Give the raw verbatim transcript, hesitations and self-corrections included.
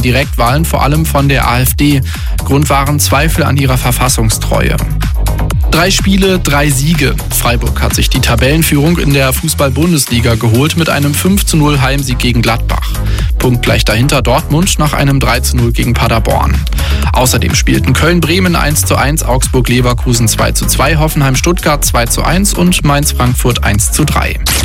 beim Direktwahlen vor allem von der AfD. Grund waren Zweifel an ihrer Verfassungstreue. Drei Spiele, drei Siege. Freiburg hat sich die Tabellenführung in der Fußball-Bundesliga geholt mit einem fünf zu null Heimsieg gegen Gladbach. Punktgleich dahinter Dortmund nach einem drei zu null gegen Paderborn. Außerdem spielten Köln-Bremen eins zu eins, Augsburg-Leverkusen zwei zu zwei, Hoffenheim-Stuttgart zwei zu eins und Mainz-Frankfurt eins zu drei.